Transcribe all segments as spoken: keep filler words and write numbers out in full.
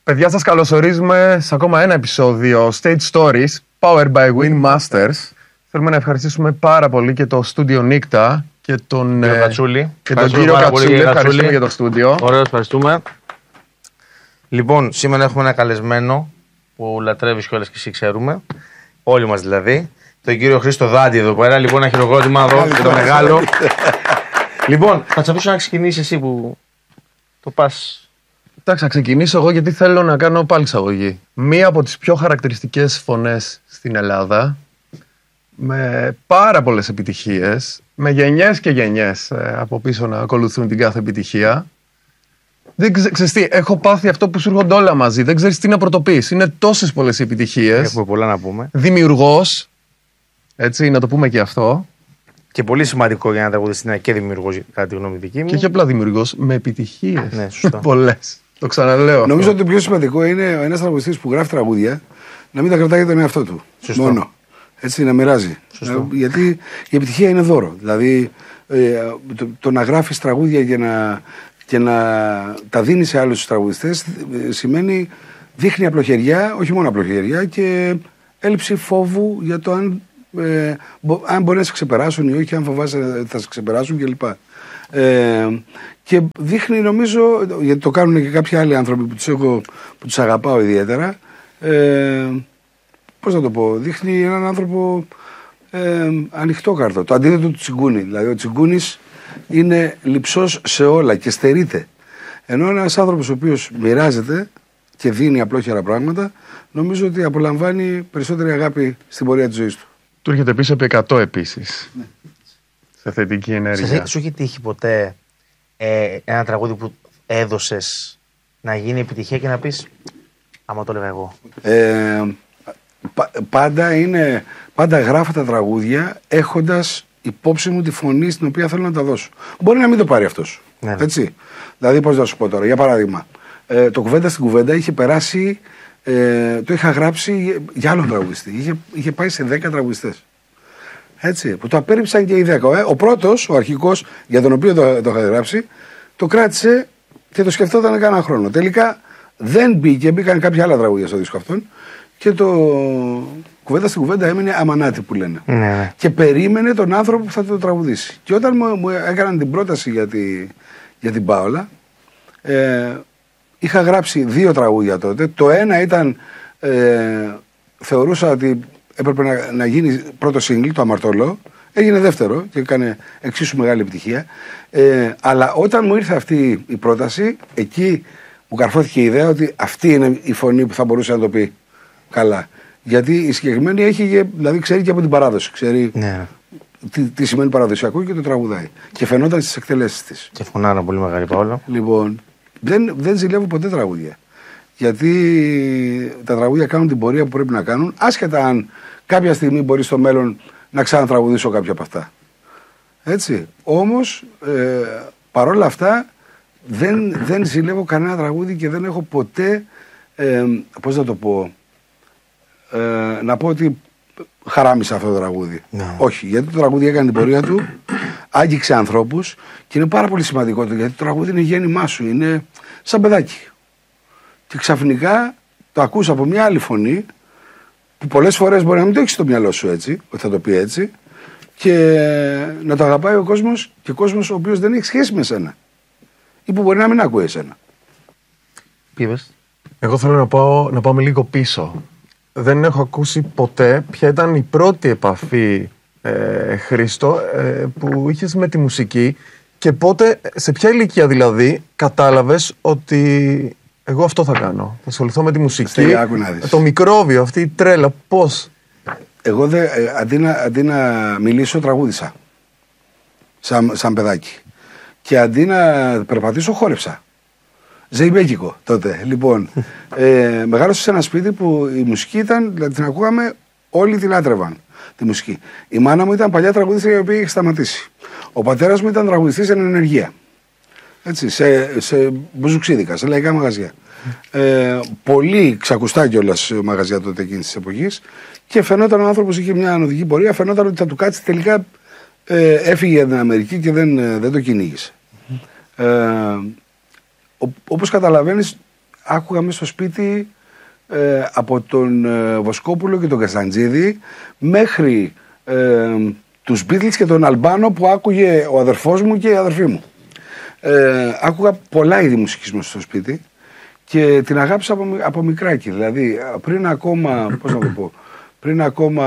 Παιδιά, σας καλωσορίζουμε σε ακόμα ένα επεισόδιο Stage Stories Powered by Win Masters. Θέλουμε να ευχαριστήσουμε πάρα πολύ και το στούντιο Νίκτα και τον, κύριο Κατσούλη. Και τον κύριο Κατσούλη. Ευχαριστούμε για το στούντιο. Ωραία, ευχαριστούμε. Λοιπόν, σήμερα έχουμε ένα καλεσμένο που λατρεύεις κιόλας και εσύ ξέρουμε. Όλοι μας δηλαδή. Τον κύριο Χρήστο Δάντη εδώ πέρα. Λοιπόν, ένα χειροκρότημα εδώ και το μεγάλο. Λοιπόν, θα σε αφήσω να ξεκινήσεις εσύ που το πας. Εντάξει, θα ξεκινήσω εγώ γιατί θέλω να κάνω πάλι εισαγωγή. Μία από τις πιο χαρακτηριστικές φωνές στην Ελλάδα, με πάρα πολλές επιτυχίες, με γενιές και γενιές ε, από πίσω να ακολουθούν την κάθε επιτυχία. Δεν ξε, ξέρεις τι, έχω πάθει αυτό που σου έρχονται όλα μαζί. Δεν ξέρεις τι να πρωτοποιείς. Είναι τόσες πολλές επιτυχίες. Έχουμε πολλά να πούμε. Δημιουργός, έτσι, να το πούμε και αυτό. Και πολύ σημαντικό για να τραγουδιστεί να είναι και δημιουργός, κατά τη γνώμη δική μου. Και όχι απλά δημιουργός, με επιτυχίες. Ναι, σωστά. Πολλές. Το ξαναλέω. Νομίζω ότι το πιο σημαντικό είναι ένας τραγουδιστής που γράφει τραγούδια να μην τα κρατάει για τον εαυτό του. Σωστό. Μόνο. Έτσι, να μοιράζει. Σωστό. Ε, γιατί η επιτυχία είναι δώρο. Δηλαδή, ε, το, το να γράφεις τραγούδια και να, και να τα δίνεις σε άλλους τραγουδιστές ε, σημαίνει δείχνει απλοχεριά, όχι μόνο απλοχεριά, και έλλειψη φόβου για το αν, ε, μπο, αν μπορεί να σε ξεπεράσουν ή όχι, αν φοβάσαι θα σε ξεπεράσουν κλπ. Ε, και δείχνει, νομίζω, γιατί το κάνουν και κάποιοι άλλοι άνθρωποι που τους, έχω, που τους αγαπάω ιδιαίτερα, ε, πώς να το πω, δείχνει έναν άνθρωπο ε, ανοιχτόκαρδο, το αντίθετο του Τσιγκούνη. Δηλαδή ο Τσιγκούνης είναι λειψός σε όλα και στερείται, ενώ ένας άνθρωπος ο οποίος μοιράζεται και δίνει απλόχερα πράγματα, νομίζω ότι απολαμβάνει περισσότερη αγάπη στην πορεία της ζωής του. Του έρχεται πίσω επί εκατό επίσης. Ναι. Σε θετική ενέργεια. Σου έχει τύχει ποτέ ε, ένα τραγούδι που έδωσες να γίνει επιτυχία και να πεις άμα το έλεγα εγώ? Ε, πα, πάντα, είναι, πάντα γράφω τα τραγούδια έχοντας υπόψη μου τη φωνή στην οποία θέλω να τα δώσω. Μπορεί να μην το πάρει αυτός. Ναι, έτσι. Δηλαδή, πώς να σου πω τώρα, για παράδειγμα, ε, το κουβέντα στην κουβέντα είχε περάσει, ε, το είχα γράψει για άλλον τραγουδιστή. Είχε, είχε πάει σε δέκα τραγουδιστές. Έτσι, που το απέρριψαν και οι δέκα. Ε, ο πρώτος, ο αρχικός, για τον οποίο το, το είχα γράψει, το κράτησε και το σκεφτόταν κάνα χρόνο. Τελικά δεν μπήκε, μπήκαν κάποια άλλα τραγούδια στο δίσκο αυτόν και το κουβέντα στην κουβέντα έμεινε αμανάτι που λένε. Ναι. Και περίμενε τον άνθρωπο που θα το τραγουδήσει. Και όταν μου, μου έκαναν την πρόταση για, τη, για την Πάολα, ε, είχα γράψει δύο τραγούδια τότε. Το ένα ήταν, ε, θεωρούσα ότι έπρεπε να, να γίνει πρώτο σύγκλι, το Αμαρτωλό. Έγινε δεύτερο και έκανε εξίσου μεγάλη επιτυχία. Ε, αλλά όταν μου ήρθε αυτή η πρόταση, εκεί μου καρφώθηκε η ιδέα ότι αυτή είναι η φωνή που θα μπορούσε να το πει καλά. Γιατί η συγκεκριμένη έχει, δηλαδή ξέρει και από την παράδοση. Ξέρει ναι. τι, τι σημαίνει παραδοσιακό και το τραγουδάει. Και φαινόταν στις εκτελέσεις της. Και φωνάρα πολύ μεγάλη Παόλα. Λοιπόν, δεν, δεν ζηλεύω ποτέ τραγούδια. Γιατί τα τραγούδια κάνουν την πορεία που πρέπει να κάνουν, άσχετα αν κάποια στιγμή μπορεί στο μέλλον να ξανατραγουδήσω κάποια από αυτά. Έτσι. Όμως, ε, παρόλα αυτά, δεν, δεν ζηλεύω κανένα τραγούδι και δεν έχω ποτέ, ε, πώς να το πω, ε, να πω ότι χαράμισα αυτό το τραγούδι. No. Όχι, γιατί το τραγούδι έκανε την πορεία του, άγγιξε ανθρώπους και είναι πάρα πολύ σημαντικό το, γιατί το τραγούδι είναι γέννημά σου, είναι σαν παιδάκι. Και ξαφνικά το ακούς από μια άλλη φωνή που πολλές φορές μπορεί να μην το έχεις στο μυαλό σου έτσι, ότι θα το πει έτσι, και να το αγαπάει ο κόσμος, και ο κόσμος ο οποίος δεν έχει σχέση με σένα ή που μπορεί να μην ακούει εσένα. Πήβες. Εγώ θέλω να πάω, να πάμε λίγο πίσω. Δεν έχω ακούσει ποτέ ποια ήταν η πρώτη επαφή, ε, Χρήστο, ε, που είχες με τη μουσική και πότε, σε ποια ηλικία δηλαδή, κατάλαβες ότι εγώ αυτό θα κάνω. Θα ασχοληθώ με τη μουσική. Στέλια, άκου να δεις. Το μικρόβιο, αυτή η τρέλα, πώς? Εγώ δε, ε, αντί, να, αντί να μιλήσω, τραγούδισα. Σαν, σαν παιδάκι. Και αντί να περπατήσω, χόρεψα. Ζεϊμπέκικο τότε. Λοιπόν, ε, μεγάλωσα σε ένα σπίτι που η μουσική ήταν, δηλαδή την ακούγαμε, όλοι την λάτρευαν τη μουσική. Η μάνα μου ήταν παλιά τραγουδίστρια η οποία είχε σταματήσει. Ο πατέρας μου ήταν τραγουδιστής εν ενεργεία. Έτσι, σε, σε μπουζουξίδικα, σε λαϊκά μαγαζιά. Ε, πολύ ξακουστά κιόλας μαγαζιά τότε εκείνης της εποχής και φαινόταν ο άνθρωπος είχε μια ανωδική πορεία, φαινόταν ότι θα του κάτσει, τελικά ε, έφυγε για την Αμερική και δεν, δεν το κυνήγησε. Ε, όπως καταλαβαίνεις, άκουγα μέσα στο σπίτι ε, από τον ε, Βοσκόπουλο και τον Κασταντζίδη μέχρι ε, τους Beatles και τον Αλμπάνο που άκουγε ο αδερφός μου και η αδερφή μου. Ε, άκουγα πολλά είδη μουσικής μέσα στο σπίτι και την αγάπησα από, από μικράκι. Δηλαδή πριν ακόμα, πώς να το πω, πριν ακόμα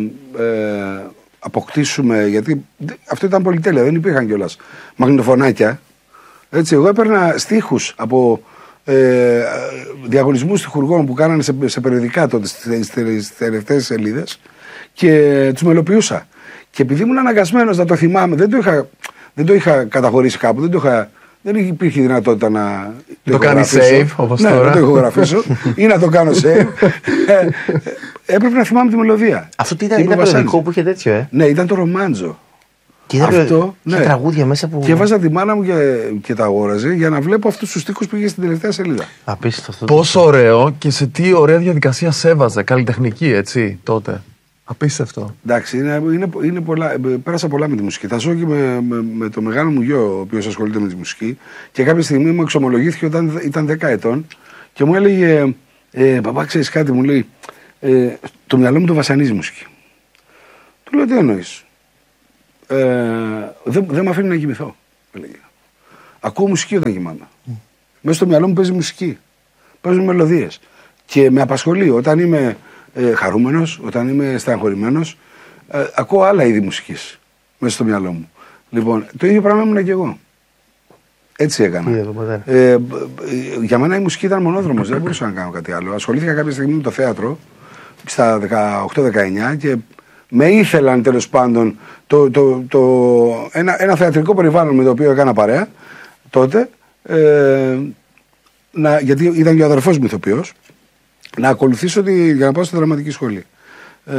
ε, αποκτήσουμε, γιατί αυτό ήταν πολυτέλεια, δεν υπήρχαν κιόλας μαγνητοφωνάκια. Έτσι, εγώ έπαιρνα στίχους από ε, διαγωνισμούς στιχουργών που κάνανε σε, σε περιοδικά τότε στις τελευταίες σελίδες και τους μελοποιούσα. Και επειδή ήμουν αναγκασμένος να το θυμάμαι, δεν το είχα, δεν το είχα καταχωρήσει κάπου, δεν, το είχα, δεν υπήρχε δυνατότητα να το, το κάνει save όπως ναι, τώρα. Να το ηχογραφήσω ή να το κάνω save. ε, έπρεπε να θυμάμαι τη μελωδία. Αυτό τι ήταν, ήταν περιοδικό που είχε τέτοιο, ε. Ναι, ήταν το Ρομάντζο. Και αυτό, ναι. Και τραγούδια μέσα που. Και έβαζα τη μάνα μου και, και τα αγόραζε για να βλέπω αυτούς τους στίχους που είχε στην τελευταία σελίδα. Απίστευτο. Πόσο ωραίο και σε τι ωραία διαδικασία σέβαζε. Καλλιτεχνική, έτσι, τότε. Απίστευτο. Εντάξει, είναι, είναι, είναι πολλά, πέρασα πολλά με τη μουσική. Θα ζω και με, με, με το μεγάλο μου γιο, ο οποίος ασχολείται με τη μουσική. Και κάποια στιγμή μου εξομολογήθηκε όταν ήταν δέκα ετών και μου έλεγε: ε, Παπά, ξέρεις κάτι, μου λέει, ε, το μυαλό μου το βασανίζει η μουσική. Του λέω: Τι εννοείς? Ε, δεν δε με αφήνει να κοιμηθώ. Έλεγε. Ακούω μουσική όταν κοιμάμαι. Mm. Μέσα στο μυαλό μου παίζει μουσική. Παίζουν μελωδίες. Και με απασχολεί όταν είμαι ε, χαρούμενος, όταν είμαι στεναχωρημένος, ε, ακούω άλλα είδη μουσικής μέσα στο μυαλό μου. Λοιπόν, το ίδιο πράγμα ήμουν και εγώ. Έτσι έκανα. Ε, ε, ε, για μένα η μουσική ήταν μονόδρομος, δεν μπορούσα να κάνω κάτι άλλο. Ασχολήθηκα κάποια στιγμή με το θέατρο στα δεκαοκτώ δεκαεννιά και με ήθελαν τέλος πάντων το, το, το, ένα, ένα θεατρικό περιβάλλον με το οποίο έκανα παρέα τότε, ε, να, γιατί ήταν και ο αδερφός μου ηθοποιός, να ακολουθήσω τη, για να πάω στη δραματική σχολή. Ε,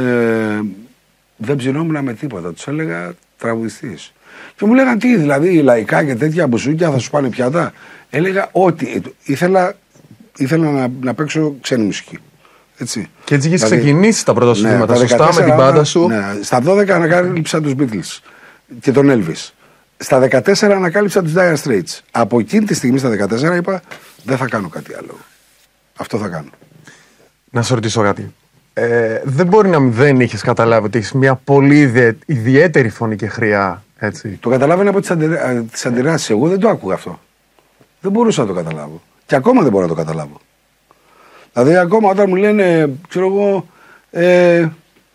δεν ψινόμουν με τίποτα, τους έλεγα τραγουδιστής. Και μου λέγαν τι, δηλαδή λαϊκά και τέτοια μπουζούκια θα σου πάνε πιάτα. Έλεγα ότι ήθελα, ήθελα να, να παίξω ξένη μουσική. Έτσι. Και έτσι είχε δηλαδή, ξεκινήσει τα πρώτα σου ναι, βήματα, σωστά, με την μπάντα σου. Ναι, στα δώδεκα ανακάλυψα τους Beatles και τον Elvis. Στα δεκατέσσερα ανακάλυψα τους Dire Straits. Από εκείνη τη στιγμή στα δεκατέσσερα είπα δεν θα κάνω κάτι άλλο. Αυτό θα κάνω. Να σε ρωτήσω κάτι. Ε, δεν μπορεί να δεν είχες καταλάβει ότι έχεις μια πολύ ιδε... ιδιαίτερη φωνή και χρειά. Έτσι. Το καταλάβαινα από τις, αντε... τις αντιδράσεις. Εγώ δεν το άκουγα αυτό. Δεν μπορούσα να το καταλάβω. Και ακόμα δεν μπορώ να το καταλάβω. Δηλαδή, ακόμα όταν μου λένε, ξέρω εγώ, ε,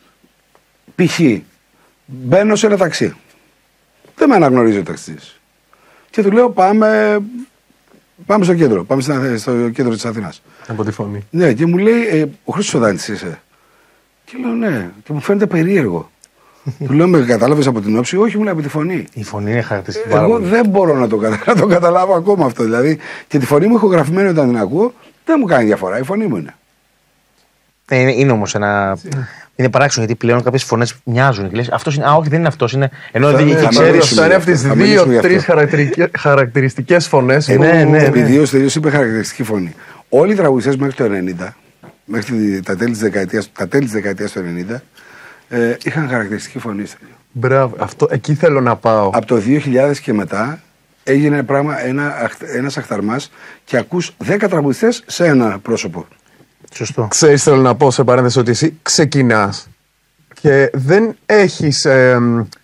π.χ. μπαίνω σε ένα ταξί. Δεν με αναγνωρίζει ο ταξιτζής. Και του λέω, πάμε, πάμε στο κέντρο. Πάμε στο κέντρο της Αθήνας. Από τη φωνή. Ναι, και μου λέει, ε, ο Χρήστος Σοδάνης είσαι? Και λέω, ναι. Και μου φαίνεται περίεργο. Του λέω, με κατάλαβες από την όψη? Όχι, μου λέει, από τη φωνή. Η φωνή είναι χαρακτηριστική. Εγώ πολύ. Δεν μπορώ να το, κατα... να το καταλάβω ακόμα αυτό. Δηλαδή, και τη φωνή μου ηχογραφημένη όταν την ακούω, δεν μου κάνει διαφορά. Η φωνή μου είναι. Ε, είναι είναι όμως ένα. Είναι παράξενο γιατί πλέον κάποιες φωνές μοιάζουν. Και λες, αυτός είναι. Α, όχι, δεν είναι αυτός. Είναι... Ενώ δεν είχε ξέρει. Θα είναι αυτές τις δύο-τρεις χαρακτηριστικές φωνές. Ε, ναι, ναι, ναι. Επειδή ο Στέλιος είπε χαρακτηριστική φωνή. Όλοι οι τραγουδιστές μέχρι το ενενήντα, μέχρι τα τέλη της δεκαετίας, τα τέλη της δεκαετίας του ενενήντα, ε, είχαν χαρακτηριστική φωνή. Μπράβο, αυτό, εκεί θέλω να πάω. Από το δύο χιλιάδες και μετά έγινε πράγμα ένα, ένας αχταρμάς και ακούς δέκα τραγουδιστές σε ένα πρόσωπο. Σωστό. Ξέρεις, θέλω να πω σε παρένθεση ότι εσύ ξεκινάς και δεν έχεις... Ε,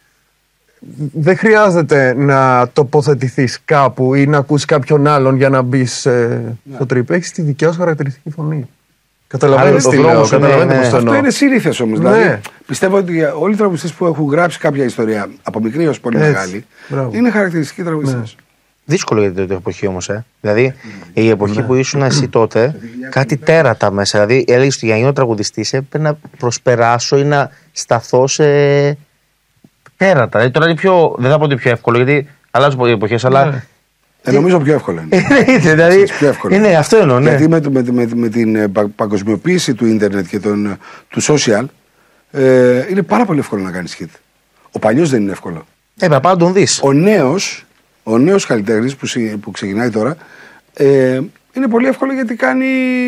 δεν χρειάζεται να τοποθετηθείς κάπου ή να ακούσεις κάποιον άλλον για να μπεις ε, ναι. στο τρίπ. Έχεις τη δικιά σου χαρακτηριστική φωνή. Καταλαβαίνεις τι λέω, καταλαβαίνετε πώς το εννοώ. Αυτό είναι σύνηθες όμως. Ναι. Δηλαδή, πιστεύω ότι όλοι οι τραγουδιστές που έχουν γράψει κάποια ιστορία από μικρή ως πολύ μεγάλη είναι χαρακτηριστικοί τραγουδιστές. Ναι. Δύσκολο για την εποχή όμως. Ε. Δηλαδή η εποχή ναι. που ήσουν εσύ τότε, κάτι τέρατα μέσα. Δηλαδή έλεγες ότι για να γίνω τραγουδιστής έπρεπε να προσπεράσω ή να σταθώ σε τέρατα. Δηλαδή τώρα είναι πιο. Δεν θα πω ότι πιο εύκολο γιατί αλλάζουν πολλές εποχές, αλλά. Ναι. Ε, νομίζω πιο εύκολο είναι. δηλαδή, πιο εύκολο. Είναι αυτό εννοώ. Ναι. Γιατί με, με, με, με την παγκοσμιοποίηση του ίντερνετ και τον, του social ε, είναι πάρα πολύ εύκολο να κάνεις hit. Ο παλιός δεν είναι εύκολο. Ε, μα πάντα τον δεις. Ο νέος, ο νέος καλλιτέχνης που, που ξεκινάει τώρα ε, είναι πολύ εύκολο γιατί κάνει.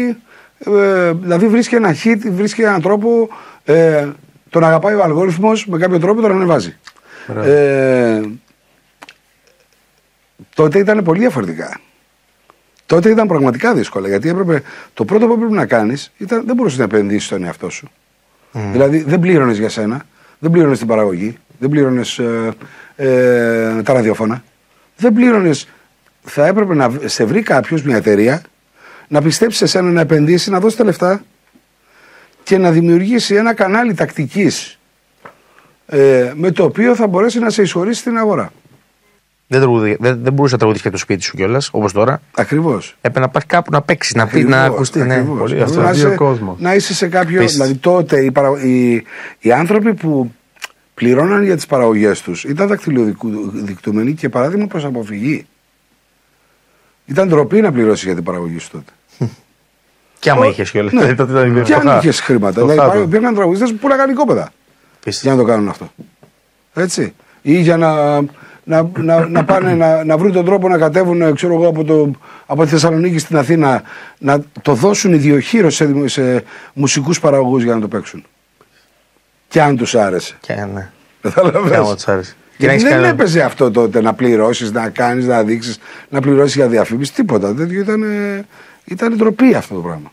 Ε, δηλαδή βρίσκει ένα hit, βρίσκει έναν τρόπο. Ε, τον αγαπάει ο αλγόριθμος, με κάποιο τρόπο τον ανεβάζει. Ε, τότε ήταν πολύ διαφορετικά. Τότε ήταν πραγματικά δύσκολα. Γιατί έπρεπε, το πρώτο που έπρεπε να κάνεις ήταν δεν μπορούσες να επενδύσεις στον εαυτό σου. Mm. Δηλαδή δεν πλήρωνες για σένα, δεν πλήρωνες την παραγωγή, δεν πλήρωνες ε, ε, τα ραδιόφωνα. Δεν πλήρωνες. Θα έπρεπε να σε βρει κάποιος, μια εταιρεία, να πιστέψει σε σένα, να επενδύσει, να δώσει τα λεφτά και να δημιουργήσει ένα κανάλι τακτικής ε, με το οποίο θα μπορέσει να σε εισχωρήσει στην αγορά. Δεν, τραγουδί, δεν, δεν μπορούσε να τραγουδίσει και το σπίτι σου κιόλας, όπως τώρα. Ακριβώς. Έπρεπε να πάει κάπου να παίξει, να πει, να ακουστεί. Ναι, πολύ, αυτό. Να, είσαι, να είσαι σε κάποιο. Πες. Δηλαδή τότε οι, παρα, οι, οι άνθρωποι που πληρώναν για τις παραγωγές τους ήταν δακτυλοδικτούμενοι και παράδειγμα προς αποφυγή. Ήταν ντροπή να πληρώσει για την παραγωγή σου τότε. Και άμα είχε κιόλας. Ναι. Και αν είχε χρήματα. Δηλαδή υπήρχαν τραγουδιστές που πουλάγαν οικόπεδα για να το κάνουν αυτό. Έτσι. Ή για να. Να, να, να πάνε να, να βρουν τον τρόπο να κατέβουν ξέρω εγώ, από, το, από τη Θεσσαλονίκη στην Αθήνα να το δώσουν ιδιοχείρως σε, σε μουσικούς παραγωγούς για να το παίξουν. Και αν τους άρεσε. Και ναι. Και αν τους άρεσε. Γιατί δεν κανένα... έπαιζε αυτό τότε να πληρώσεις, να κάνεις, να δείξεις, να πληρώσεις για διαφήμιση, τίποτα. Τέτοιο ήταν, ήταν ντροπή αυτό το πράγμα.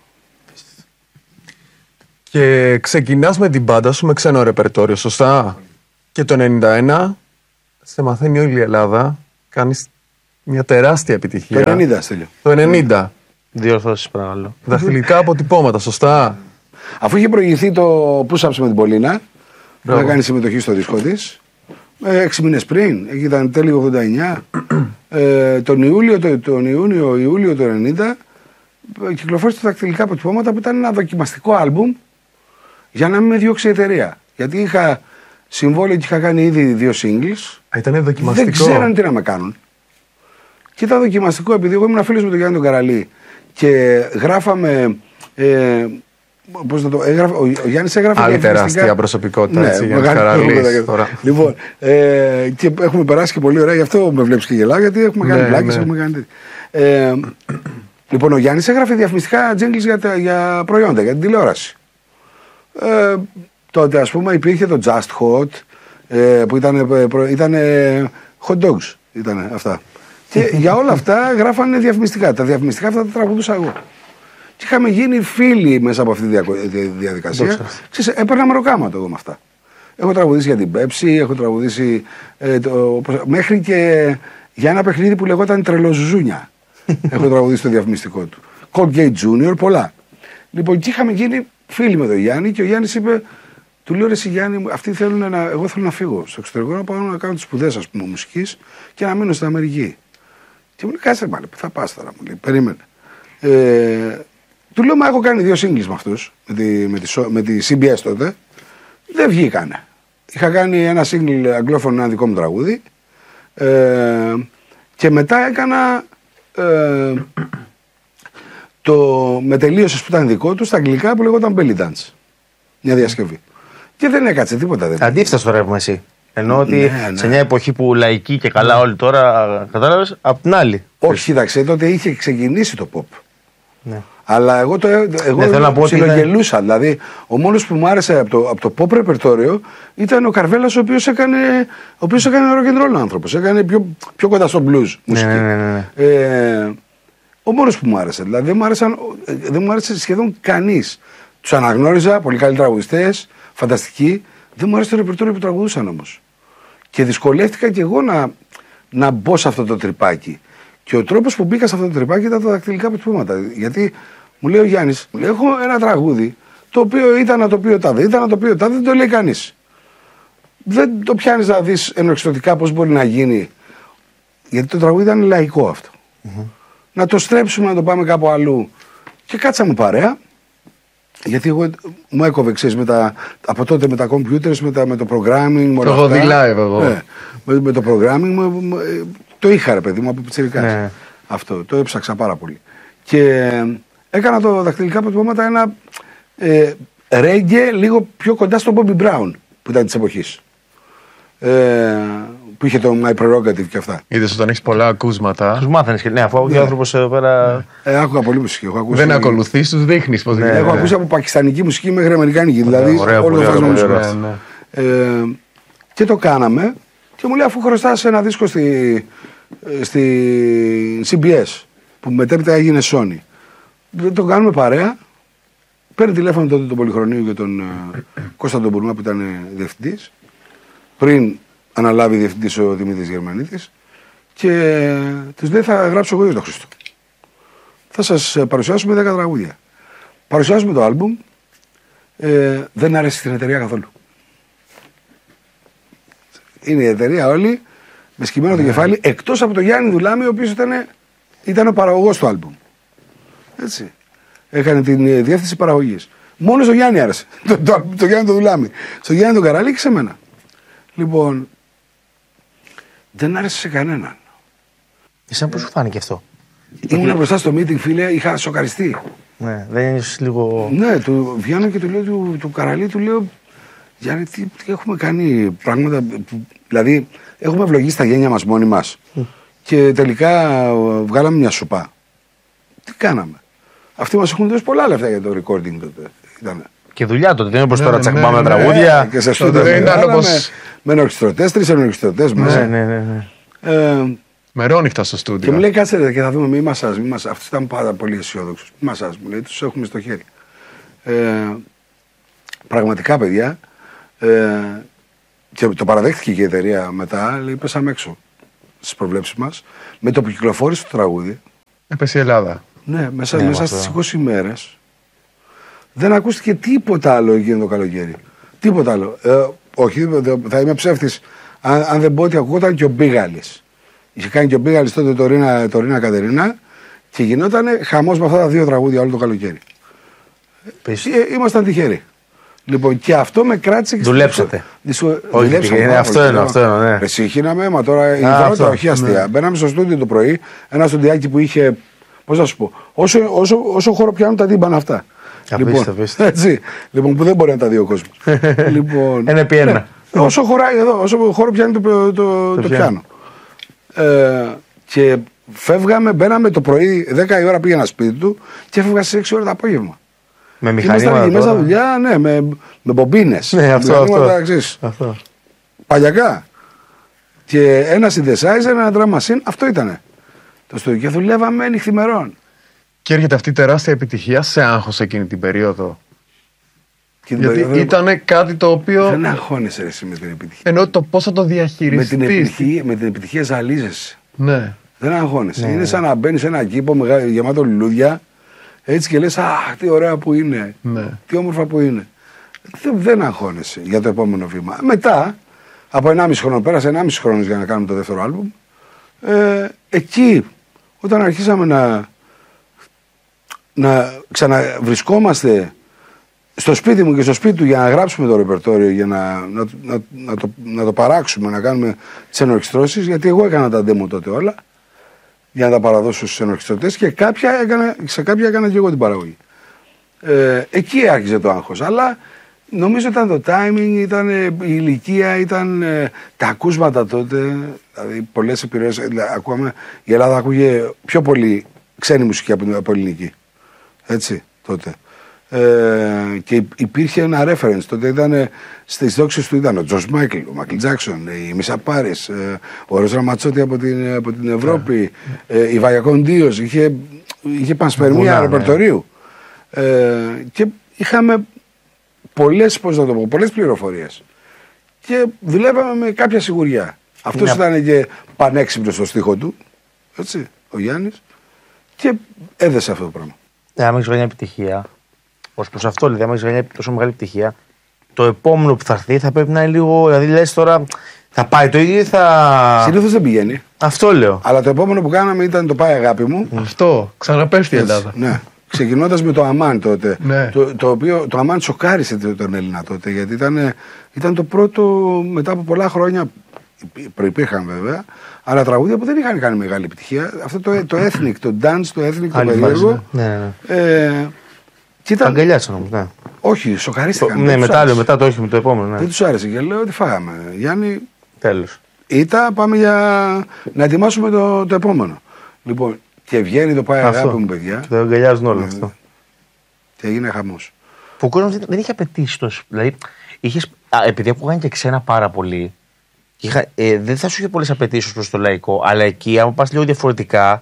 Και ξεκινάς με την μπάντα σου με ξένο ρεπερτόριο, σωστά. Και το ενενήντα ένα σε μαθαίνει όλη η Ελλάδα, κάνεις μια τεράστια επιτυχία. Το ενενήντα, Στέλιο. Το ενενήντα. Διορθώσεις παρακαλώ. Δαχτυλικά αποτυπώματα, σωστά. Αφού είχε προηγηθεί το push-ups με την Πολίνα, που θα κάνει συμμετοχή στο δίσκο της, έξι μήνες πριν, εκεί ήταν τέλη ογδόντα εννιά, ε, τον Ιούλιο, το, τον Ιούνιο, Ιούλιο του ενενήντα, κυκλοφόρησε τα δαχτυλικά αποτυπώματα που ήταν ένα δοκιμαστικό άλμπουμ για να μην με διώξει η εταιρεία. Γιατί είχα συμβόλαιο και είχα κάνει ήδη δύο singles. Α, ήταν δοκιμαστικό. Δεν ξέραν τι να με κάνουν. Και ήταν δοκιμαστικό επειδή εγώ ήμουν φίλος με τον Γιάννη τον Καραλή και γράφαμε. Ε, πώς να το, έγραφε, ο, ο Γιάννης έγραφε. Άλλη τεράστια προσωπικότητα. Ναι, έτσι, Γιάννης Καραλής, τώρα. Λοιπόν, ε, και έχουμε περάσει και πολύ ωραία, γι' αυτό με βλέπεις και γελάω, γιατί έχουμε κάνει ναι, πλάκες, ναι. έχουμε κάνει. Ε, λοιπόν, ο Γιάννης έγραφε διαφημιστικά jingles για, για προϊόντα, για την τηλεόραση. Ε, τότε ας πούμε υπήρχε το Just Hot ε, που ήταν, ήταν hot dogs ήταν αυτά. Και για όλα αυτά γράφανε διαφημιστικά. Τα διαφημιστικά αυτά τα τραγουδούσα εγώ. Και είχαμε γίνει φίλοι μέσα από αυτή τη διαδικασία. Ξέρεις, έπαιρνα μεροκάματο εγώ με αυτά. Έχω τραγουδήσει για την Pepsi, έχω τραγουδήσει ε, το, μέχρι και για ένα παιχνίδι που λεγόταν Τρελοζουζούνια. Έχω τραγουδήσει το διαφημιστικό του. Colgate Junior, πολλά. Λοιπόν, και είχαμε γίνει φίλοι με τον Γιάννη και ο Γιάννης είπε, του λέω ρε εσύ Γιάννη, αυτοί θέλουν να, εγώ θέλω να φύγω στο εξωτερικό, να πάω να κάνω τις σπουδές ας πούμε μουσικής και να μείνω στην Αμερική. Και μου λέει, κάτσε μάλλον, πού θα πας τώρα, μου λέει, περίμενε. Ε, του λέω, μα έχω κάνει δύο singles με αυτούς, με τη, με τη, με τη σι μπι ες τότε, δεν βγήκανε. Είχα κάνει ένα single αγγλόφωνο, ένα δικό μου τραγούδι ε, και μετά έκανα ε, το μετελείωσες που ήταν δικό του στα αγγλικά που λεγόταν Belly Dance. Μια διασκευή. Και δεν έκατσε τίποτα. Δεν αντίθετα το ρεύμα εσύ. Ενώ ότι ναι, ναι. σε μια εποχή που λαϊκή και καλά όλοι τώρα κατάλαβες, απ' την άλλη. Όχι, κοίταξε, τότε είχε ξεκινήσει το pop. Ναι. Αλλά εγώ το εγώ ναι, ψιλογελούσα. Ήταν... Δηλαδή, ο μόνος που μου άρεσε από το, από το pop ρεπερτόριο ήταν ο Καρβέλας, ο οποίος έκανε, ο οποίος έκανε rock and roll άνθρωπος. Έκανε πιο, πιο κοντά στο blues μουσική. Ναι, ναι, ναι, ναι. Ε, ο μόνος που μου άρεσε. Δηλαδή, δεν μου, άρεσαν, δεν μου άρεσε σχεδόν κανείς. Τους αναγνώριζα, πολύ καλοί τραγουδιστές, φανταστικοί. Δεν μου άρεσε το ρεπερτόριο που τραγουδούσαν όμως. Και δυσκολεύτηκα κι εγώ να, να μπω σε αυτό το τρυπάκι. Και ο τρόπος που μπήκα σε αυτό το τρυπάκι ήταν τα δακτυλικά αποτυπώματα. Γιατί μου λέει ο Γιάννης, μου λέει, έχω ένα τραγούδι το οποίο ήταν να το πει ο τάδε, ήταν να το πει ο τάδε, δεν το λέει κανείς. Δεν το πιάνεις να δεις ενορχιστρωτικά πώς μπορεί να γίνει. Γιατί το τραγούδι ήταν λαϊκό αυτό. Mm-hmm. Να το στρέψουμε, να το πάμε κάπου αλλού. Και κάτσαμε παρέα. Γιατί εγώ μου έκοβε ξέρεις, με τα, από τότε με τα computers, με, τα, με το programming. Το έχω δει live εγώ. Ναι, με, με το programming με, με, το είχα ρε παιδί μου από πιτσιρικάς. Ναι. Αυτό, το έψαξα πάρα πολύ. Και έκανα το δακτυλικά αποτυπώματα ένα ε, ρέγγε λίγο πιο κοντά στον Bobby Brown που ήταν της εποχής. Ε, που είχε το My Prerogative και αυτά. Είδες όταν έχεις πολλά ακούσματα. Τους μάθαινες, ναι, αφού ναι. ο άνθρωπος εδώ πέρα. Ε, άκουγα πολύ μουσική. Έχω ακούσει... Δεν ακολουθείς, τους δείχνεις πώς ναι, γίνεται. Έχω ακούσει από πακιστανική μουσική μέχρι αμερικάνικη. Δηλαδή, ωραία, όλο το φάσμα μουσική. Ναι, ναι. Ε, και το κάναμε και μου λέει αφού χρωστάς ένα δίσκο στη, στη σι μπι ες που μετέπειτα έγινε Sony. Δεν το κάνουμε παρέα. Παίρνει τηλέφωνο τότε τον Πολυχρονίου για τον uh, Κώστα τον Μπουρμά που ήταν uh, διευθυντής. Πριν αναλάβει διευθυντής ο Δημήτρης Γερμανίτης. Και uh, τους λέει θα γράψω εγώ για τον Χρήστο. Θα σας uh, παρουσιάσουμε δέκα τραγούδια. Παρουσιάζουμε το άλμπουμ. Uh, δεν άρεσε στην εταιρεία καθόλου. Είναι η εταιρεία όλη με σκυμμένο το κεφάλι, εκτός από τον Γιάννη Δουλάμη, ο οποίος ήταν, ήταν ο παραγωγός του άλμπουμ. Έτσι. Έκανε την διεύθυνση παραγωγής. Μόνο στο Γιάννη άρεσε. Το, το, το Γιάννη το Δουλάμη. Στο Γιάννη τον Καράλη και σε μένα. Λοιπόν, δεν άρεσε σε κανέναν. Εσένα πώς σου φάνηκε αυτό? Ήμουν μπροστά στο meeting, φίλε, είχα σοκαριστεί. Ναι, δεν είναι λίγο. Ναι, του βγαίνω και του λέω του, του Καραλή, του λέω Γιάννη, τι, τι έχουμε κάνει πράγματα. Που, δηλαδή, έχουμε ευλογήσει τα γένια μας μόνοι μας. Mm. Και τελικά βγάλαμε μια σουπά. Τι κάναμε? Αυτοί μας έχουν δώσει πολλά λεφτά για το recording τότε. Ήτανε. Και δουλειά τότε, δεν είναι όπως ναι, τώρα ναι, τσακμπάμε ναι, τραγούδια. Ναι, και σε στούντιο δεν ήταν όπως. Με ενορχιστρωτές, τρεις ενορχιστρωτές μέσα. Ναι, ναι, ναι, ναι. Ε, Μερόνυχτα στο στούντιο. Και μου λέει, κάτσε ρε, και θα δούμε, μη μασάζ. Αυτός ήταν πάρα πολύ αισιόδοξος. Μη μασάζ, μου λέει, τους έχουμε στο χέρι. Ε, πραγματικά, παιδιά, ε, και το παραδέχτηκε και η εταιρεία μετά, λέει, πέσαμε έξω στις προβλέψεις μας. Με το που κυκλοφόρησε το τραγούδι. Έπεσε η Ελλάδα. Ναι, μέσα, ναι, μέσα στις είκοσι μέρες δεν ακούστηκε τίποτα άλλο εκείνο το καλοκαίρι. Τίποτα άλλο. Ε, όχι, θα είμαι ψεύτης αν, αν δεν πω ότι ακούγονταν και ο Μπίγαλης. Είχε κάνει και ο Μπίγαλης τότε το Ρίνα, το Ρίνα Κατερίνα και γινόταν χαμός με αυτά τα δύο τραγούδια όλο το καλοκαίρι. Ε, ήμασταν τυχεροί. Λοιπόν, και αυτό με κράτησε και δουλέψατε. Στο... Όχι, δουλέψαμε. Είναι αυτό είναι, αυτό είναι, ναι. Εσύ χύναμε, μα τώρα η πρώτα, όχι αστεία. Ναι. Μπαίναμε στο στούντιο το πρωί, ένα στουντιάκι που είχε, πώς να σου πω, όσο, όσο, όσο χώρο πιάνουν τα τύμπανα αυτά. Απίστευτο, απίστευτο. Έτσι, λοιπόν, που δεν μπορεί να τα δει ο κόσμος. Λοιπόν, ένα επί ένα. Ναι, όσο χωράει εδώ, όσο χώρο πιάνει το, το, το, το πιάνο. Ε, και φεύγαμε, μπαίναμε το πρωί, δέκα η ώρα πήγαινα σπίτι του και έφευγα στις έξι ώρα το απόγευμα. Με μηχανήματα. Ήμασταν εκεί μέσα δουλειά, ναι, με, με μπομπίνες. Ναι, αυτό, αυτό. αυτό. Παλιακά. Και ένα synthesizer, ένα drum machine, αυτό ήτανε. Το στούντιο. Και δουλεύαμε νυχθημερών. Και έρχεται αυτή η τεράστια επιτυχία σε άγχος εκείνη την περίοδο. Και Γιατί περίοδο... ήταν κάτι το οποίο. Δεν αγχώνεσαι εσύ με την επιτυχία. Ενώ το πώς θα το διαχειριστείς. Με την επιτυχία, με την επιτυχία ζαλίζεσαι. Ναι. Δεν αγχώνεσαι. Ναι. Είναι σαν να μπαίνεις σε ένα κήπο μεγάλο, γεμάτο λουλούδια. Έτσι και λες, αχ, τι ωραία που είναι. Ναι. Τι όμορφα που είναι. Δεν, δεν αγχώνεσαι για το επόμενο βήμα. Μετά, από ενάμιση χρόνο, πέρασε ενάμιση χρόνο για να κάνουμε το δεύτερο άλμπουμ. Ε, εκεί, όταν αρχίσαμε να, να ξαναβρισκόμαστε στο σπίτι μου και στο σπίτι του για να γράψουμε το ρεπερτόριο, για να, να, να, να, το, να το παράξουμε, να κάνουμε τις ενορχιστρώσεις, γιατί εγώ έκανα τα demo τότε όλα, για να τα παραδώσω στους ενορχιστρωτές και κάποια έκανα, σε κάποια έκανα και εγώ την παραγωγή. Ε, εκεί άρχισε το άγχος, αλλά νομίζω ήταν το timing, ήταν η ηλικία, ήταν ε, τα ακούσματα τότε, δηλαδή πολλές επιρροές, δηλαδή, ακούγαμε, η Ελλάδα ακούγε πιο πολύ ξένη μουσική από, από ελληνική, έτσι, τότε. Ε, και υπήρχε ένα reference. Τότε ήταν στις δόξες του ήταν ο Τζος Μάικλ, ο Μάικλ Τζάκσον, η Μίσα Πάρις, ε, ο Ροζ Ραματσότη από την, από την Ευρώπη, ε, η Βαγιακόντιος. Είχε, είχε πανσπερμία ρεπερτορίου. Ε, και είχαμε πολλές, πώς να το πω, πολλές πληροφορίες. Και δουλεύαμε με κάποια σιγουριά. Αυτός yeah. ήταν και πανέξυπνος στο στίχο του, έτσι, ο Γιάννης, και έδεσε αυτό το πράγμα. Ναι, άμα έχεις βγάλει επιτυχία. Ως προς αυτό, δηλαδή, άμα έχεις τόσο μεγάλη επιτυχία, το επόμενο που θα έρθει θα πρέπει να είναι λίγο. Δηλαδή, λες τώρα, θα πάει το ίδιο ή θα. Συνήθως δεν πηγαίνει. Αυτό λέω. Αλλά το επόμενο που κάναμε ήταν το Πάει Αγάπη μου. Αυτό. Ξαναπέφτει η Ελλάδα. Ναι. Ξεκινώντας με το Αμάν τότε. Ναι. Το, το οποίο το Αμάν σοκάρισε τον Έλληνα τότε. Γιατί ήταν, ήταν το πρώτο μετά από πολλά χρόνια. Προϋπήρχαν βέβαια. Αλλά τραγούδια που δεν είχαν κάνει μεγάλη επιτυχία. Αυτό το, το ethnic, το dance, το ethnic, το περίεργο. Ναι, ναι. Ε, Ήταν... Αγκαλιάσαν όμως, ναι. Όχι, σοκαρίστηκαν. Ναι, μετά, λέω, μετά το όχι με το επόμενο. Ναι. Δεν τους άρεσε και λέω ότι φάγαμε. Γιάννη, τέλος. Ήτα, πάμε για να ετοιμάσουμε το, το επόμενο. Λοιπόν, και βγαίνει το Πάει Αγάπη μου, παιδιά. Και το αγκαλιάζουν όλα αυτό. Και έγινε χαμός. Που ο κόσμος δεν είχε απαιτήσει τόσο. Δηλαδή, είχες, α, επειδή ακούγαν και ξένα πάρα πολύ, είχα, ε, δεν θα σου είχε πολλές απαιτήσεις προς το λαϊκό, αλλά εκεί, άμα πας λίγο διαφορετικά,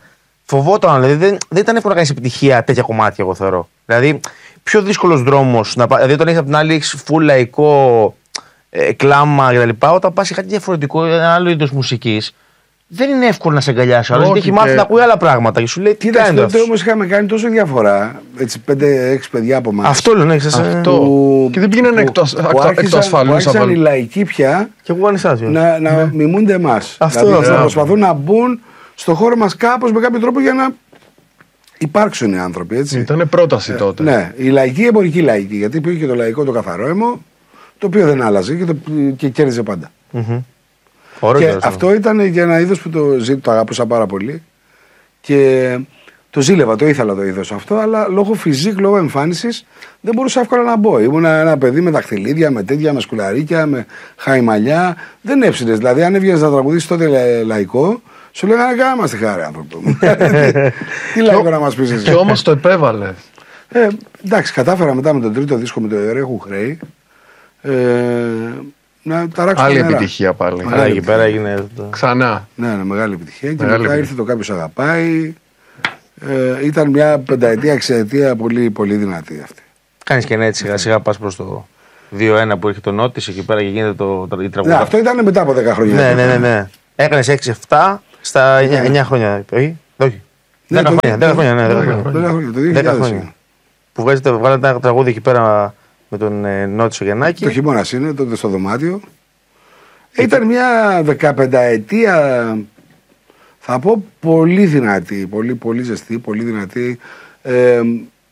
φοβόταν, δηλαδή δεν, δεν ήταν εύκολο να κάνει επιτυχία τέτοια κομμάτια, εγώ θεωρώ. Δηλαδή, πιο δύσκολο δρόμο να πάει. Δηλαδή, όταν έχει απ' την άλλη φουλ λαϊκό ε, κλάμα κτλ. Όταν πα σε κάτι διαφορετικό, ένα άλλο είδο μουσική, δεν είναι εύκολο να σε αγκαλιάσει. Αλλά έχει μάθει να ακούει άλλα πράγματα και σου λέει τι κάνει. Τότε όμω είχαμε κάνει τόσο διαφορά. Έτσι, πέντε έξι παιδιά από εμάς. Αυτό λέω, ναι, αυτό. Που, και δεν πήγαιναν εκτό ασφαλού. Άρχισαν οι λαϊκοί πια και να, να ναι. μιμούνται εμάς. Αυτό, δηλαδή, αυτό. να προσπαθούν να μπουν στο χώρο μας κάπως με κάποιο τρόπο για να υπάρξουν οι άνθρωποι. Έτσι. Ήτανε πρόταση τότε. Ε, ναι, η λαϊκή, η εμπορική λαϊκή. Γιατί υπήρχε και το λαϊκό το καθαρό αίμο, το οποίο δεν άλλαζε και, το, και κέρδιζε πάντα. Mm-hmm. Και Ωραίο, αυτό ήταν και ένα είδος που το, το αγαπούσα πάρα πολύ. Και το ζήλευα, το ήθελα το είδος αυτό, αλλά λόγω φυσικ, λόγω εμφάνισης δεν μπορούσα εύκολα να μπω. Ήμουν ένα παιδί με δαχτυλίδια, με τέτοια, με σκουλαρίκια, με χαϊμαλιά. Δεν έψινες. Δηλαδή, αν έβγαινες να τραγουδήσεις τότε λα, λαϊκό, σου λέγανε κάνα μας τη χάρη, άνθρωπο. Τι λαϊκό να μας πεις εσύ. Και όμως το επέβαλε. Ε, εντάξει, κατάφερα μετά με τον τρίτο δίσκο με το Ερέχου Χρέη. Ε, να ταράξω άλλη νερά. επιτυχία πάλι. Αλλά εκεί πέρα έγινε. Ξανά. Ναι, ναι, μεγάλη επιτυχία. Και Μεγάλη μετά ήρθε το Κάποιος Αγαπάει. Ε, ήταν μια πενταετία, εξαετία πολύ, πολύ δυνατή αυτή. Κάνει και έτσι σιγά σιγά πα προ το δύο ένα που έχει το Νότης εκεί πέρα και γίνεται το, το, η τραγουδιά. Ναι, αυτό ήταν μετά από δέκα χρόνια. Ναι, ναι, ναι, ναι. Έκανε έξι εφτά στα εννιά χρόνια. Όχι, όχι. Ναι, δέκα χρόνια. δέκα χρόνια, ναι, δέκα χρόνια. δέκα χρόνια, το δύο δέκα χιλιάδες. χρόνια. Που βγάζετε, βγάλετε ένα τραγούδι εκεί πέρα με τον ε, Νότι Γεννάκη. Το χειμώνα είναι, τότε στο δωμάτιο. Ήταν μια δεκαπενταετία, θα πω, πολύ δυνατή, πολύ, πολύ ζεστή, πολύ δυνατή. Ε,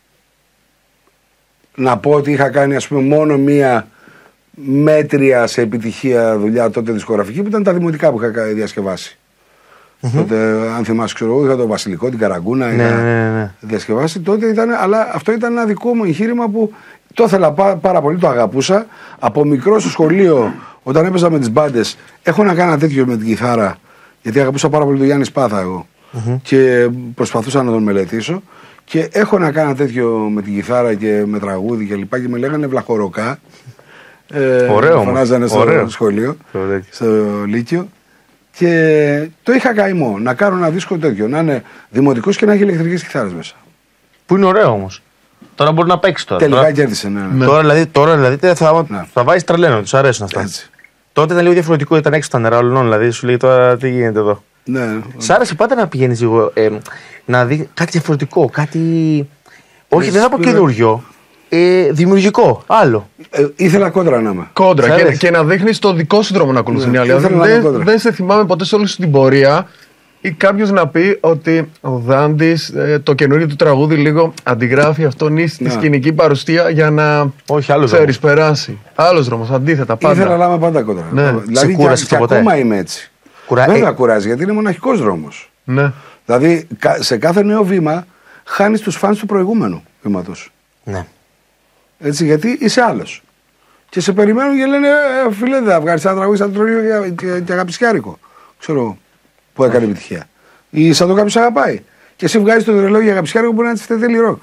να πω ότι είχα κάνει, ας πούμε, μόνο μία μέτρια σε επιτυχία δουλειά τότε δισκογραφική, που ήταν τα δημοτικά που είχα διασκευάσει. Mm-hmm. Τότε, αν θυμάσαι, ξέρω εγώ, είχα το Βασιλικό, την Καραγκούνα, ναι, είχα ναι, ναι. διασκευάσει. Τότε ήταν, αλλά αυτό ήταν ένα δικό μου εγχείρημα που το ήθελα πάρα, πάρα πολύ, το αγαπούσα. Από μικρό στο σχολείο, όταν έπαιζα με τις μπάντες, έχω να κάνω τέτοιο με την κιθάρα, γιατί αγαπούσα πάρα πολύ τον Γιάννη Σπάθα εγώ. Mm-hmm. Και προσπαθούσα να τον μελετήσω. Και έχω να κάνω τέτοιο με την κιθάρα και με τραγούδι και λοιπά, και με λέγανε Βλαχοροκά. Ε, ωραίο. Φωνάζανε στο ωραίο. Σχολείο, ωραίο. Στο Λύκειο. Και το είχα καημό να κάνω ένα δίσκο τέτοιο, να είναι δημοτικός και να έχει ηλεκτρικές κιθάρες μέσα. Που είναι ωραίο όμως. Τώρα μπορεί να παίξει τώρα. Τελικά τώρα... κέρδισε, ναι. ναι. Τώρα δηλαδή, τώρα, δηλαδή θα, ναι. θα βάζει τρελαίνο, του αρέσουν αυτά. Έτσι. Τότε ήταν λίγο διαφορετικό, ήταν έξω τα νερά όλων. Δηλαδή σου λέει τώρα τι γίνεται εδώ. Ναι. Σ' άρεσε πάντα να πηγαίνει λίγο ε, να δει κάτι διαφορετικό, κάτι. Όχι, δεν θα πω καινούριο. Ε, δημιουργικό, άλλο. Ε, ήθελα κόντρα να είμαι. Κόντρα. Και, και να δείχνει το δικό σου δρόμο να ακολουθεί. Ναι, δεν, δεν σε θυμάμαι ποτέ σε όλη σου την πορεία ή κάποιο να πει ότι ο Δάντης ε, το καινούριο του τραγούδι λίγο αντιγράφει αυτόν ή στη σκηνική παρουσία για να ξέρεις περάσει. Άλλος δρόμος, αντίθετα. Πάντα. Ήθελα να είμαι πάντα κόντρα. Ναι. Δηλαδή και, και ακόμα είμαι έτσι. Κουρα... Βέβαια κουράζει, γιατί είναι μοναχικός δρόμος. Ναι. Δηλαδή σε κάθε νέο βήμα χάνεις τους φανς του προηγούμενου βήματος. Ναι. Έτσι, γιατί είσαι άλλος. Και σε περιμένουν και λένε, ε, φίλε, δεν βγάλεις ένα τραγούδι σαν το τρολίο και, και, και αγαπησιάρικο. Ξέρω που έκανε επιτυχία. Ή σαν το Κάποιος Αγαπάει. Και εσύ βγάζεις το τρολίο για αγαπησιάρικο που είναι έτσι τέλει ροκ.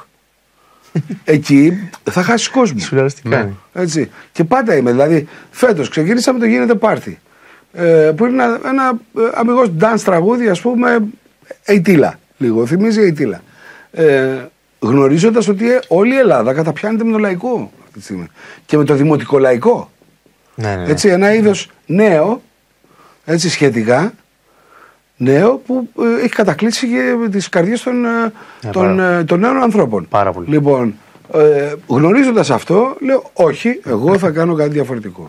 Εκεί θα χάσεις κόσμο. Ναι. Έτσι. Και πάντα είμαι. Δηλαδή, φέτος ξεκίνησα με το Γίνεται Πάρτι. Ε, που είναι ένα, ένα αμιγώς dance τραγούδι, ας πούμε, Ειτήλα. Λίγο, θυμίζει Ειτήλα. Ε, γνωρίζοντας ότι όλη η Ελλάδα καταπιάνεται με το λαϊκό αυτή τη στιγμή. Και με το δημοτικό λαϊκό. Ναι, ναι, ναι. Έτσι, ένα είδος νέο, έτσι σχετικά, νέο που ε, έχει κατακλείσει και τις καρδιές των, ε, των, ε, των νέων ανθρώπων. Πάρα πολύ. Λοιπόν, ε, γνωρίζοντας αυτό, λέω όχι, εγώ θα κάνω κάτι διαφορετικό.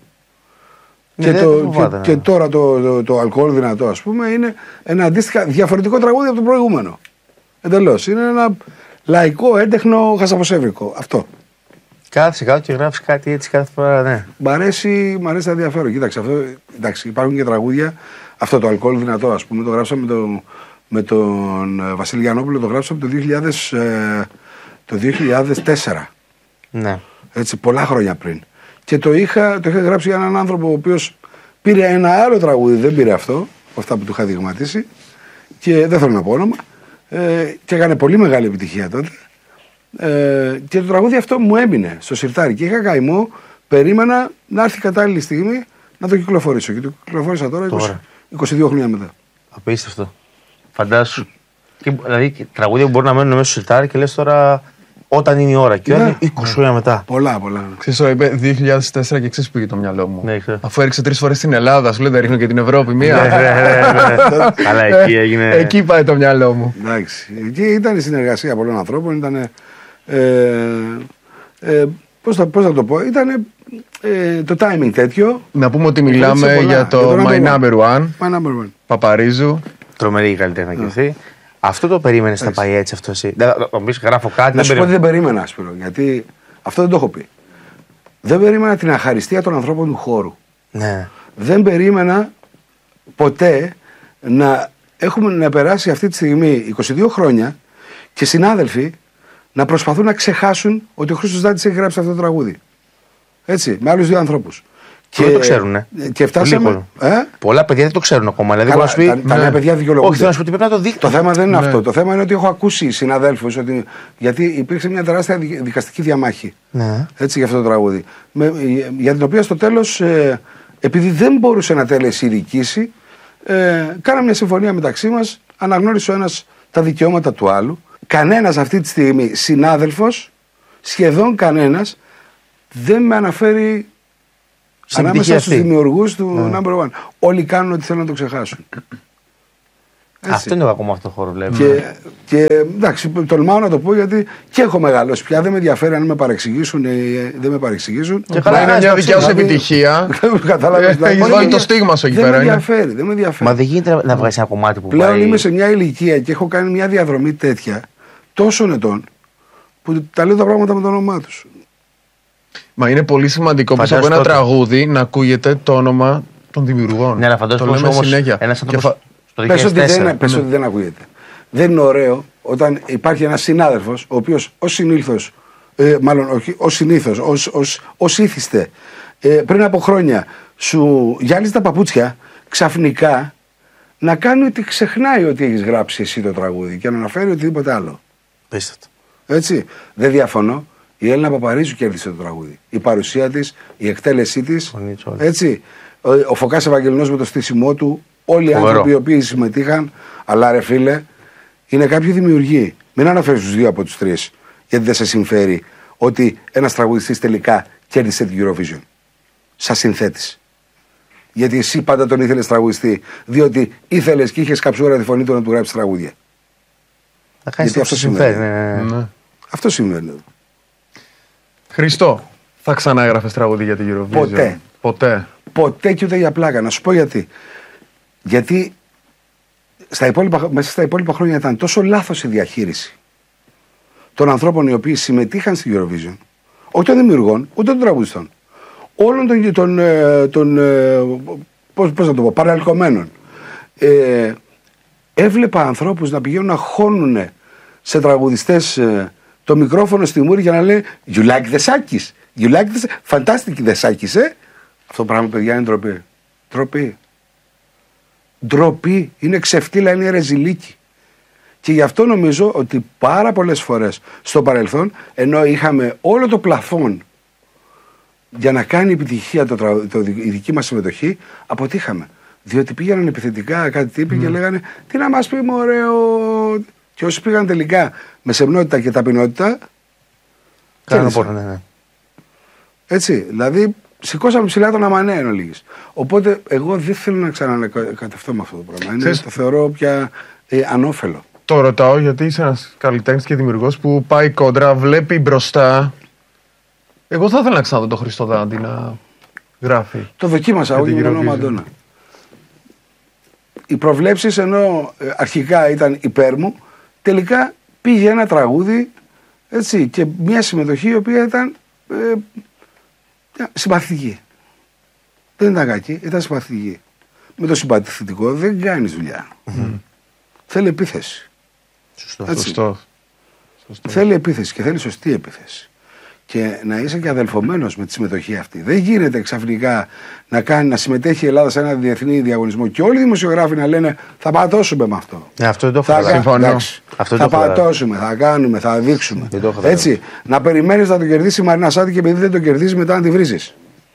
Και, ναι, το, και, ναι. και τώρα το, το, το αλκοόλ δυνατό, ας πούμε, είναι ένα αντίστοιχα διαφορετικό τραγούδι από το προηγούμενο. Εντελώς. Είναι ένα λαϊκό, έντεχνο, χασαποσέβρικο. Αυτό. Κάθεσαι κάτω και γράφεις κάτι έτσι κάθε φορά, ναι. Μ' αρέσει, μ' αρέσει να ενδιαφέρον. Κοίταξε, αυτό, εντάξει, υπάρχουν και τραγούδια. Αυτό το αλκοόλ δυνατό, ας πούμε, το γράψαμε με, το, με τον Βασίλη Γιαννόπουλο, το γράψαμε το, δύο χιλιάδες, ε, το δύο χιλιάδες τέσσερα. Ναι. Έτσι, πολλά χρόνια πριν. Και το είχα, το είχα γράψει για έναν άνθρωπο ο οποίος πήρε ένα άλλο τραγούδι, δεν πήρε αυτό, από αυτά που του είχα δειγματίσει, και δεν θέλω να πω όνομα, ε, και έκανε πολύ μεγάλη επιτυχία τότε. Ε, και το τραγούδι αυτό μου έμεινε στο σιρτάρι και είχα καημό, περίμενα να έρθει η κατάλληλη στιγμή να το κυκλοφορήσω. Και το κυκλοφόρησα τώρα, τώρα. είκοσι, είκοσι δύο χρόνια μετά. Απίστευτο. Φαντάσου. Και, δηλαδή τραγούδια που μπορεί να μένουν μέσα στο σιρτάρι και λες τώρα όταν είναι η ώρα. Και Ναι. ναι. είκοσι χρόνια μετά. Πολλά, πολλά. Ξέρεις, τώρα είπε δύο χιλιάδες τέσσερα και ξέρεις που πήγε το μυαλό μου. Ναι, ξέρω. Αφού έριξε τρεις φορές στην Ελλάδα, σου λέει δεν ρίχνω και την Ευρώπη μία. Ναι, ναι, ναι, ναι. Αλλά εκεί έγινε. Εκεί πάει το μυαλό μου. Εντάξει. Εκεί ήταν η συνεργασία πολλών ανθρώπων. Ήταν. Ε, ε, πώς, θα, πώς θα το πω, ήταν ε, το timing τέτοιο. Να πούμε ότι μιλάμε πολλά. για το Για το My number Number One, My number one. Παπαρίζου. Τρομερή η καλλιτέχνη και αυτή. Αυτό το περίμενε να πάει έτσι αυτό εσύ. Δεν θα μου πει γράφω κάτι. Να σου πω ότι περίμενε. δεν περίμενα, Σπύρο, γιατί αυτό δεν το έχω πει. Δεν περίμενα την αχαριστία των ανθρώπων του χώρου. Ναι. Δεν περίμενα ποτέ να έχουμε να περάσει αυτή τη στιγμή είκοσι δύο χρόνια και συνάδελφοι να προσπαθούν να ξεχάσουν ότι ο Χρήστος Δάντης έχει γράψει αυτό το τραγούδι. Έτσι, με άλλους δύο ανθρώπους. Και δεν το ξέρουν, ε. Και φτάσαμε. Λίγο. Ε? Πολλά παιδιά δεν το ξέρουν ακόμα. Δηλαδή, Καλά, μπορεί να σου πει. τα, τα νέα παιδιά δικαιολογούνται. Όχι, θέλω να σου πει ότι πρέπει να το δείχνει. Το θέμα δεν είναι Ναι. αυτό. Το θέμα είναι ότι έχω ακούσει συναδέλφους ότι. Γιατί υπήρξε μια τεράστια δι- δικαστική διαμάχη. Ναι. Έτσι για αυτό το τραγούδι. Με, για την οποία στο τέλος, ε, επειδή δεν μπορούσε να τέλεσει η διοίκηση, ε, κάναμε μια συμφωνία μεταξύ μας, αναγνώρισε ο ένας τα δικαιώματα του άλλου. Κανένας αυτή τη στιγμή, συνάδελφος, σχεδόν κανένας, δεν με αναφέρει Στην ανάμεσα πτυχή στους αυτή. δημιουργούς του Number One. Όλοι κάνουν ό,τι θέλουν να το ξεχάσουν. Έτσι. Αυτό είναι το ακόμα αυτό το χώρο, βλέπω. Και, και εντάξει, τολμάω να το πω γιατί και έχω μεγαλώσει πια. Δεν με ενδιαφέρει αν με παρεξηγήσουν ή δεν με παρεξηγήσουν. Και Μα καλά, είναι να μια το δικιά σου ξέρω, δηλαδή. επιτυχία. Κατάλαβες. Ε, έχεις Όχι, βάλει δεν- το στίγμα σου εκεί δεν πέρα, Με είναι. ενδιαφέρει, δεν με ενδιαφέρει. Μα δεν γίνεται να- να βγάλει ένα κομμάτι που Πλέον πάει. είμαι σε μια ηλικία και έχω κάνει μια διαδρομή τέτοια τόσων ετών που τα λέω τα πράγματα με το όνομά του. Μα είναι πολύ σημαντικό πίσω από Φαντάζομαι ένα τότε. τραγούδι να ακούγεται το όνομα των δημιουργών. Ναι, αλλά το φαντάζομαι λέμε πως όμως συνέχεια. ένας Και άνθρωπος φα- το Πες ότι, δεν, δύο χιλιάδες πες τέσσερα. ότι δεν ακούγεται. Δεν είναι ωραίο όταν υπάρχει ένας συνάδελφος ο οποίος ως συνήθως, ε, μάλλον όχι, ως συνήθως, ως, ως, ως ήθιστε, ε, πριν από χρόνια σου γυάλιζε τα παπούτσια, ξαφνικά να κάνει ότι ξεχνάει ότι έχεις γράψει εσύ το τραγούδι και να αναφέρει οτιδήποτε άλλο. Πίστευτο. Έτσι. Δεν διαφωνώ. Η Έλληνα Παπαρίζου κέρδισε το τραγούδι. Η παρουσία της, η εκτέλεσή της. Φωνή όλη. Έτσι. Ο, ο Φωκάς Ευαγγελινός με το στήσιμό του. Όλοι οι Φοβερό. άνθρωποι οι οποίοι συμμετείχαν. Αλλά ρε φίλε, είναι κάποιοι δημιουργοί. Μην αναφέρεις τους δύο από τους τρεις. Γιατί δεν σε συμφέρει ότι ένας τραγουδιστής τελικά κέρδισε την Eurovision. Σαν συνθέτης. Γιατί εσύ πάντα τον ήθελες τραγουδιστή, διότι ήθελες και είχες καψούρα τη φωνή του να του γράψεις τραγούδια. Θα κάνει Γιατί αυτό αυτό συμφέρει. συμβαίνει. ναι, ναι, ναι. Ναι. Αυτό συμβαίνει. Χριστό, θα ξανά έγραφες τραγούδι για την Eurovision? Ποτέ. Ποτέ. Ποτέ και ούτε για πλάκα. Να σου πω γιατί. Γιατί στα υπόλοιπα, μέσα στα υπόλοιπα χρόνια ήταν τόσο λάθος η διαχείριση των ανθρώπων οι οποίοι συμμετείχαν στην Eurovision, όχι των δημιουργών, ούτε των τραγουδιστών, όλων των, των, ε, των ε, πώς, πώς να το πω, παραλυκωμένων. Ε, έβλεπα ανθρώπους να πηγαίνουν να χώνουν σε τραγουδιστές ε, το μικρόφωνο στη μούρη για να λένε You like the Sakis, you like the fantastic the Sakis, ε. Αυτό το πράγμα, παιδιά, είναι ντροπή. Ντροπή. Ντροπή. Είναι ξεφτύλα, είναι ρεζιλίκι. Και γι' αυτό νομίζω ότι πάρα πολλές φορές στο παρελθόν, ενώ είχαμε όλο το πλαφόν για να κάνει επιτυχία το, τρα... το... η δική μας συμμετοχή, αποτύχαμε. Διότι πήγαιναν επιθετικά κάτι τύποι mm. και λέγανε τι να μας πει ωραίο. Και όσοι πήγαν τελικά με σεμνότητα και ταπεινότητα, Κάνω κέρδισαν. πόνο, ναι, ναι. Έτσι, δηλαδή σηκώσαμε ψηλά τον αμανέ εν ολίγης. Οπότε εγώ δεν θέλω να ξανακατευτώ με αυτό το πράγμα. Είναι, Ξέρεις- το θεωρώ πια ε, ανώφελο. Το ρωτάω γιατί είσαι ένας καλλιτέχνης και δημιουργός που πάει κόντρα, βλέπει μπροστά. Εγώ θα ήθελα να ξαναδώ τον Χριστό Δάντη να γράφει. Το δοκίμασα Για εγώ την και με Eurovision. Μαντώνα. Οι προβλέψεις ενώ ε, αρχικά ήταν υπέρ μου, τελικά πήγε ένα τραγούδι έτσι, και μια συμμετοχή η οποία ήταν ε, συμπαθητική. Δεν ήταν κακή, ήταν συμπαθητική. Με το συμπαθητικό δεν κάνεις δουλειά. Mm. Θέλει επίθεση. Σωστό. Έτσι. Σωστό. Σωστό. Θέλει επίθεση και θέλει σωστή επίθεση. Και να είσαι και αδελφωμένος με τη συμμετοχή αυτή. Δεν γίνεται ξαφνικά να, κάνει, να συμμετέχει η Ελλάδα σε ένα διεθνή διαγωνισμό και όλοι οι δημοσιογράφοι να λένε θα πατώσουμε με αυτό. Ναι, αυτό δεν το έχω Θα, καταλάβει. συμφωνώ. εντάξει, Αυτό θα το έχω πατώσουμε, θα κάνουμε, θα δείξουμε. Δεν το έχω Έτσι, να περιμένεις να το κερδίσει η Μαρίνα Σάτι και επειδή δεν το κερδίζει μετά να τη βρίζεις.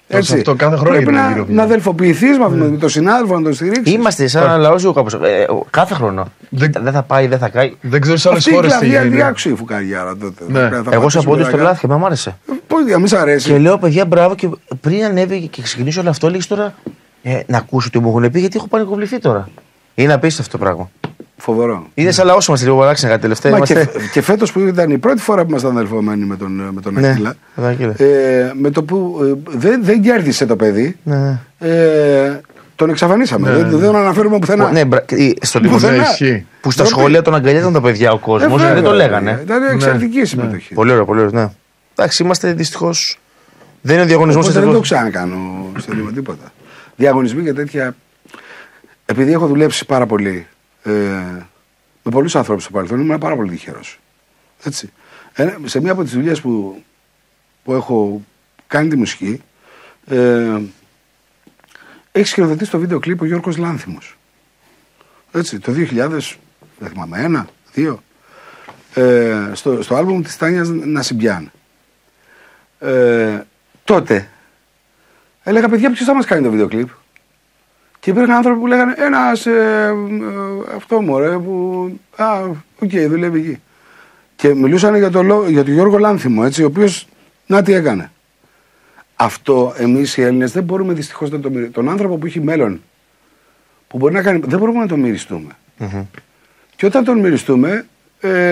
Έτσι. Αυτό κάθε χρόνο πρέπει να, να, να αδελφοποιηθεί με αυτόν mm. τον συνάδελφο, να τον στηρίξει. Είμαστε σαν ένα λαό κάπως. Ε, κάθε χρόνο. Δεν, δεν θα πάει, δεν θα κάει. Δεν ξέρω σε άλλες χώρες τι γίνεται. Διάξου η φουκαριάρα τότε. Ναι. Εγώ σαν πόντου τρελάθηκα, με μ' άρεσε. Πώς για μη σ' αρέσει. Και λέω, παιδιά, μπράβο, και πριν ανέβει και ξεκινήσει όλο αυτό, λέγεις τώρα ε, να ακούσω τι μου έχουν πει, γιατί έχω πανικοβληθεί τώρα. Είναι απίστευτο το πράγμα. Φοβερό. Είναι σαν λαό είμαστε λίγο παράξενα κάτι τελευταία. Μα είμαστε... Και, και φέτος που ήταν η πρώτη φορά που ήμασταν αδελφωμένοι με τον, με τον ναι, Ακύλα. Ε, με το που ε, δεν, δεν κέρδισε το παιδί. Ναι. Ε, τον εξαφανίσαμε. Ναι. Δεν, δεν τον αναφέρουμε πουθενά. Ναι, στο ναι, που στα σχολεία τον αγκαλιάζαν τα παιδιά ο κόσμος. Ε, δεν το λέγανε. Ήταν εξαιρετική ναι. συμμετοχή. Πολύ ωραίο, πολύ ωραίο. Ναι. Εντάξει, είμαστε δυστυχώς. Δεν είναι ο διαγωνισμός. Δεν το ξανακάνω στο λίγο τίποτα. Διαγωνισμοί και τέτοια. Επειδή έχω δουλέψει πάρα πολύ ε, με πολλούς ανθρώπους στο παρελθόν, ήμουν πάρα πολύ τυχερός. Έτσι. Ε, σε μία από τις δουλειές που, που έχω κάνει τη μουσική, ε, έχει σκηνοθετήσει το βίντεο κλιπ ο Γιώργος Λάνθιμος. Έτσι, το δύο χιλιάδες, δεν θυμάμαι, ένα, δύο, ε, στο, στο άλμπουμ της Τάνιας Νασιμπιάν. Ε, τότε έλεγα, παιδιά, ποιος θα μας κάνει το βίντεο κλιπ? Και υπήρχαν άνθρωποι που λέγανε, ένας, ε, ε, αυτό μωρέ, που, α, οκ, okay, δουλεύει εκεί. Και μιλούσαν για, το, για τον Γιώργο Λάνθιμο, έτσι, ο οποίος, να τι έκανε. Αυτό εμείς οι Έλληνες δεν μπορούμε δυστυχώς να το μοιραστούμε. Τον άνθρωπο που έχει μέλλον, που μπορεί να κάνει, δεν μπορούμε να το μυριστούμε. Mm-hmm. Και όταν τον μυριστούμε, ε,